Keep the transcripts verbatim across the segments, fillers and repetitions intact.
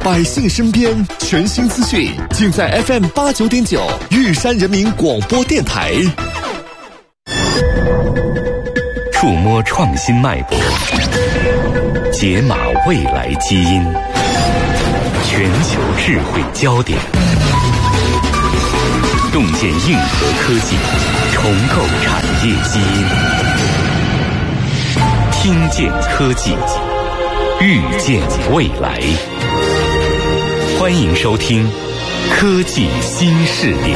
百姓身边全新资讯，尽在 F M 八九点九玉山人民广播电台。 触摸创新脉搏，解码未来基因，全球智慧焦点，洞见硬核科技，重构产业基因，听见科技，预见未来。欢迎收听《科技新视点》。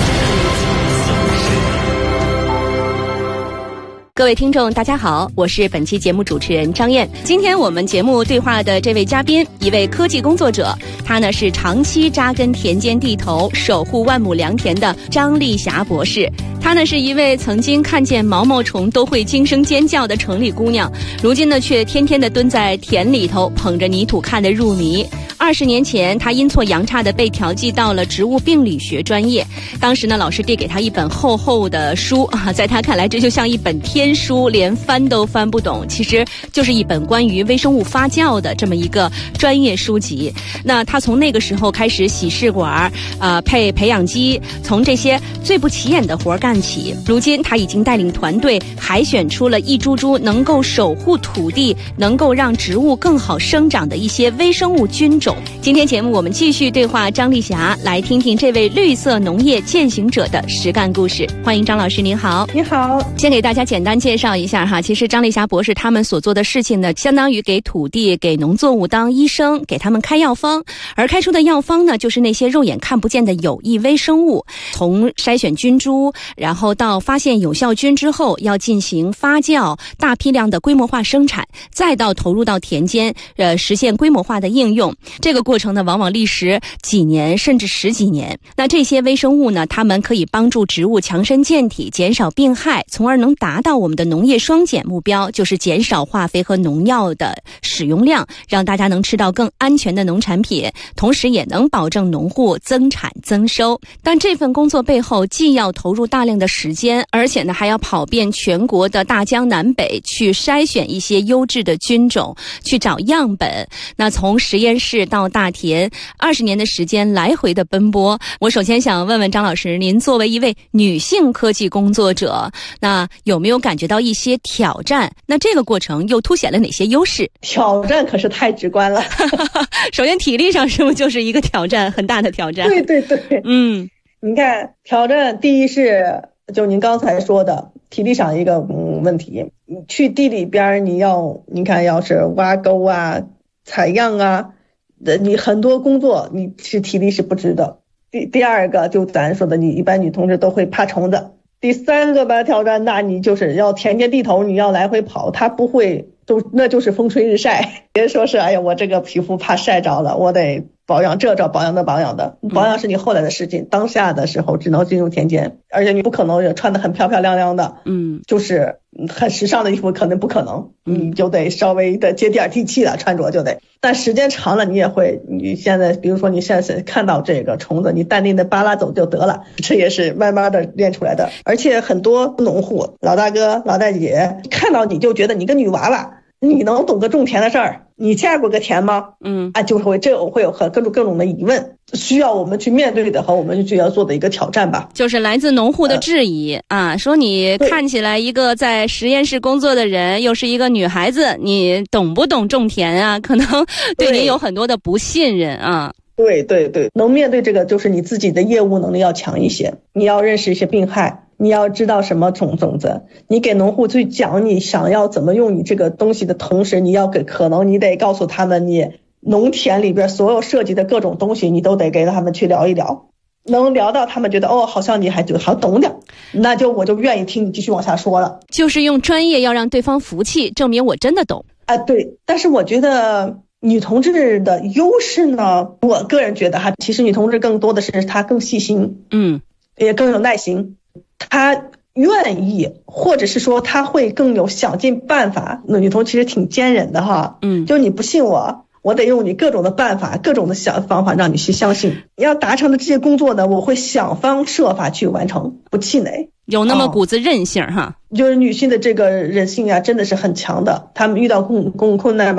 各位听众大家好，我是本期节目主持人张燕。今天我们节目对话的这位嘉宾，一位科技工作者，他呢是长期扎根田间地头，守护万亩良田的张丽霞博士。她呢是一位曾经看见毛毛虫都会惊声尖叫的城里姑娘，如今呢却天天的蹲在田里头，捧着泥土看得入迷。二十年前，她阴错阳差的被调剂到了植物病理学专业。当时呢，老师递给她一本厚厚的书啊，在她看来，这就像一本天书，连翻都翻不懂。其实就是一本关于微生物发酵的这么一个专业书籍。那她从那个时候开始洗试管，呃，配培养基，从这些最不起眼的活干起。如今，她已经带领团队海选出了一株株能够守护土地、能够让植物更好生长的一些微生物菌种。今天节目我们继续对话张丽霞，来听听这位绿色农业践行者的实干故事。欢迎张老师，您好。 你好。 先给大家简单介绍一下哈，其实张丽霞博士他们所做的事情呢，相当于给土地、给农作物当医生，给他们开药方，而开出的药方呢，就是那些肉眼看不见的有益微生物。从筛选菌株，然后到发现有效菌之后，要进行发酵、大批量的规模化生产，再到投入到田间，呃，实现规模化的应用。这个过程呢，往往历时几年甚至十几年。那这些微生物呢，它们可以帮助植物强身健体，减少病害，从而能达到我们的农业双减目标，就是减少化肥和农药的使用量，让大家能吃到更安全的农产品，同时也能保证农户增产增收。但这份工作背后，既要投入大量的时间，而且呢还要跑遍全国的大江南北，去筛选一些优质的菌种，去找样本。那从实验室到大田，二十年的时间来回的奔波。我首先想问问张老师，您作为一位女性科技工作者，那有没有感觉到一些挑战？那这个过程又凸显了哪些优势？ 挑战可是太直观了。 首先体力上是不是就是一个挑战，很大的挑战？ 对对对， 嗯， 你看挑战第一是就您刚才说的体力上一个嗯问题，你去地里边你要你看要是挖沟啊、采样啊，你很多工作你是体力是不支的。第第二个就咱说的，你一般女同志都会怕虫子。第三个吧挑战，那你就是要田间地头，你要来回跑，它不会都那就是风吹日晒。别说是哎呀我这个皮肤怕晒着了，我得保养，这这保养的保养的，保养是你后来的事情，嗯、当下的时候只能进入田间，而且你不可能也穿得很漂漂亮亮的，嗯，就是很时尚的衣服可能不可能，嗯、你就得稍微的接地地气的穿着就得。但时间长了，你也会，你现在比如说你现在看到这个虫子，你淡定的扒拉走就得了，这也是慢慢的练出来的。而且很多农户老大哥老大姐看到你就觉得你个女娃娃，你能懂个种田的事儿？你下过个田吗？嗯，啊，就是会这会有很各种各种的疑问，需要我们去面对的和我们就要做的一个挑战吧。 就是来自农户的质疑、呃、啊，说你看起来一个在实验室工作的人，又是一个女孩子，你懂不懂种田啊？可能对你有很多的不信任啊。 对对对，能面对这个就是你自己的业务能力要强一些，你要认识一些病害。你要知道什么种种子，你给农户去讲你想要怎么用你这个东西的同时，你要给可能你得告诉他们你农田里边所有涉及的各种东西，你都得给他们去聊一聊，能聊到他们觉得哦，好像你还就好懂点，那就我就愿意听你继续往下说了。 就是用专业要让对方服气，证明我真的懂啊。对，但是我觉得女同志的优势呢，我个人觉得哈，其实女同志更多的是她更细心，嗯，也更有耐心。他愿意，或者是说他会更有想尽办法。那女同其实挺坚忍的哈，嗯，就你不信我，我得用你各种的办法，各种的想方法让你去相信。你要达成的这些工作呢，我会想方设法去完成，不气馁。 有那么股子韧性哈、 哦，就是女性的这个韧性啊，真的是很强的。她们遇到困困困难吧，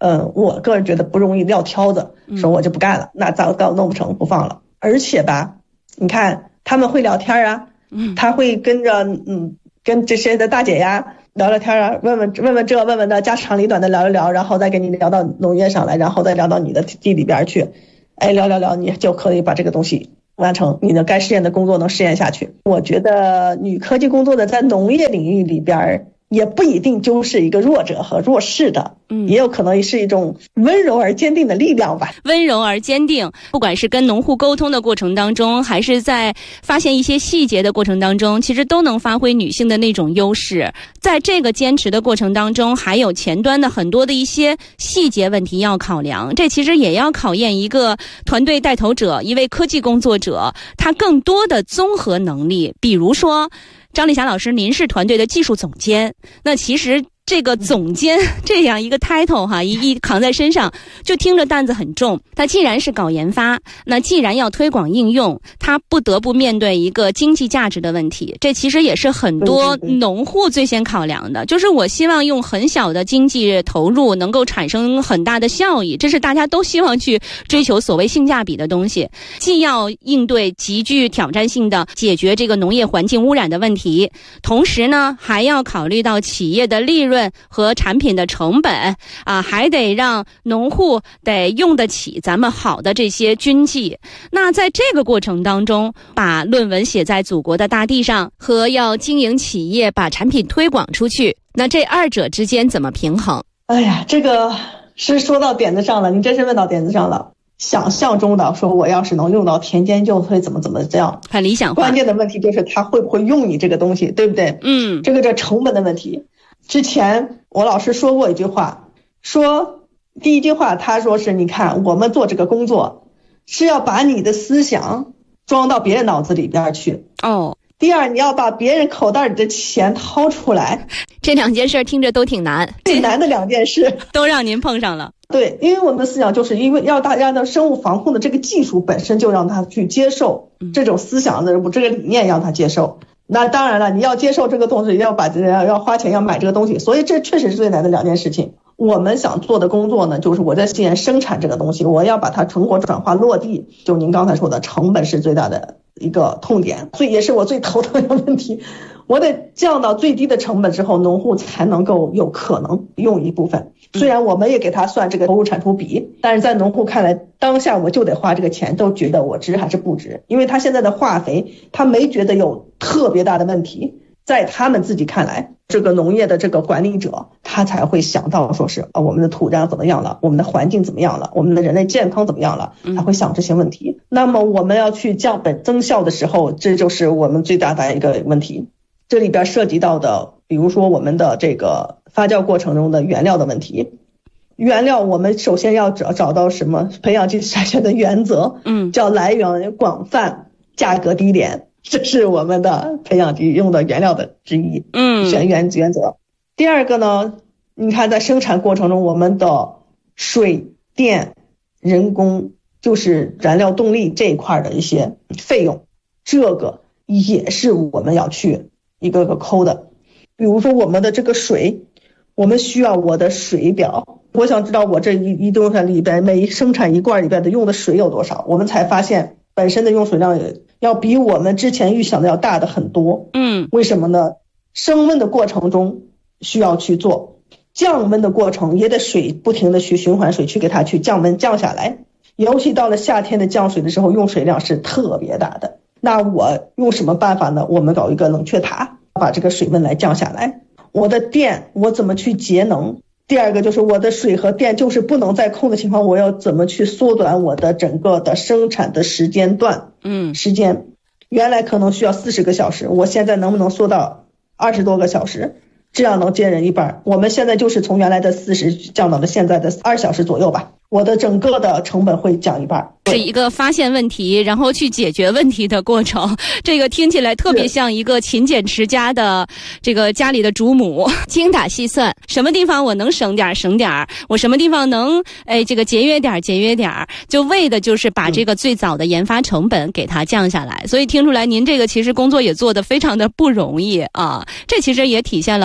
嗯，我个人觉得不容易撂挑子，说我就不干了，那糟糕，弄不成不放了。而且吧，你看他们会聊天啊，他会跟着嗯跟这些的大姐呀聊聊天啊，问问问问这问问那，家长里短的聊一聊，然后再给你聊到农业上来，然后再聊到你的地里边去，哎，聊聊聊，你就可以把这个东西完成，你的该实验的工作能实验下去。我觉得女科技工作者在农业领域里边也不一定就是一个弱者和弱势的，嗯，也有可能是一种温柔而坚定的力量吧。 温柔而坚定，不管是跟农户沟通的过程当中，还是在发现一些细节的过程当中，其实都能发挥女性的那种优势。在这个坚持的过程当中，还有前端的很多的一些细节问题要考量，这其实也要考验一个团队带头者，一位科技工作者，他更多的综合能力。比如说张丽霞老师，您是团队的技术总监，那其实这个总监这样一个 title 哈，一一扛在身上，就听着担子很重。他既然是搞研发，那既然要推广应用，他不得不面对一个经济价值的问题。这其实也是很多农户最先考量的，就是我希望用很小的经济投入能够产生很大的效益，这是大家都希望去追求所谓性价比的东西。既要应对极具挑战性的解决这个农业环境污染的问题，同时呢，还要考虑到企业的利润和产品的成本啊，还得让农户得用得起咱们好的这些军纪。那在这个过程当中，把论文写在祖国的大地上和要经营企业把产品推广出去，那这二者之间怎么平衡？ 哎呀，这个是说到点子上了，你真是问到点子上了。想象中的说我要是能用到田间就会怎么怎么这样， 很理想化。 关键的问题就是他会不会用你这个东西，对不对？ 嗯， 这个这成本的问题。之前我老师说过一句话，说第一句话他说是，你看我们做这个工作是要把你的思想装到别人脑子里边去。 哦。 第二，你要把别人口袋里的钱掏出来。 这两件事听着都挺难， 最难的两件事都让您碰上了。 对，因为我们的思想就是因为要大家的生物防控的这个技术本身就让他去接受这种思想的这个理念，让他接受。那当然了，你要接受这个东西，要把要要花钱要买这个东西，所以这确实是最难的两件事情。我们想做的工作呢，就是我在既然生产这个东西，我要把它成果转化落地，就您刚才说的成本是最大的一个痛点，所以也是我最头疼的问题。我得降到最低的成本之后，农户才能够有可能用一部分。虽然我们也给他算这个投入产出比，但是在农户看来，当下我就得花这个钱，都觉得我值还是不值。因为他现在的化肥，他没觉得有特别大的问题，在他们自己看来，这个农业的这个管理者，他才会想到说是啊，我们的土壤怎么样了，我们的环境怎么样了，我们的人类健康怎么样了，他会想这些问题。那么我们要去降本增效的时候，这就是我们最大的一个问题。这里边涉及到的，比如说我们的这个发酵过程中的原料的问题。原料我们首先要找找到什么培养基筛选的原则，嗯，叫来源广泛，价格低廉，这是我们的培养基用的原料的之一，嗯，选原原则。第二个呢，你看在生产过程中，我们的水电人工就是燃料动力这一块的一些费用，这个也是我们要去一个个抠的。比如说我们的这个水，我们需要我的水表，我想知道我这一一吨里边每生产一罐里边的用的水有多少，我们才发现本身的用水量要比我们之前预想的要大的很多。嗯，为什么呢？升温的过程中需要去做，降温的过程也得水不停的去循环水去给它去降温降下来，尤其到了夏天的降水的时候，用水量是特别大的。那我用什么办法呢？我们搞一个冷却塔，把这个水温来降下来。我的电我怎么去节能？第二个就是我的水和电就是不能再控的情况，我要怎么去缩短我的整个的生产的时间段？嗯，时间原来可能需要四十个小时，我现在能不能缩到二十多个小时？这样能接人一半。我们现在就是从原来的四十降到了现在的二小时左右吧。我的整个的成本会降一半， 是一个发现问题然后去解决问题的过程。这个听起来特别像一个勤俭持家的这个家里的主母，精打细算，什么地方我能省点省点，我什么地方能哎这个节约点节约点，就为的就是把这个最早的研发成本给它降下来。所以听出来您这个其实工作也做得非常的不容易啊。这其实也体现了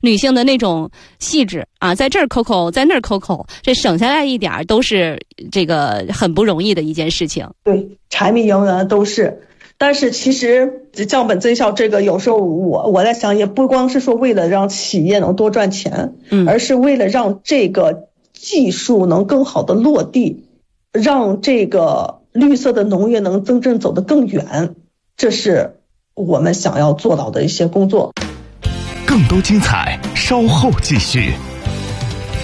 女性的那种细致啊，在这儿抠抠，在那儿抠抠，这省下来一点儿都是这个很不容易的一件事情。 对，柴米油盐都是。但是其实降本增效这个有时候我我在想，也不光是说为了让企业能多赚钱，嗯，而是为了让这个技术能更好的落地，让这个绿色的农业能真正走得更远，这是我们想要做到的一些工作。 更多精彩稍后继续。